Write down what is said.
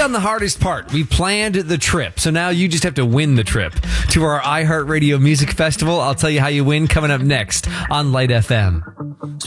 done the hardest part. We planned the trip. So now you just have to win the trip to our iHeartRadio Music Festival. I'll tell you how you win coming up next on Light FM.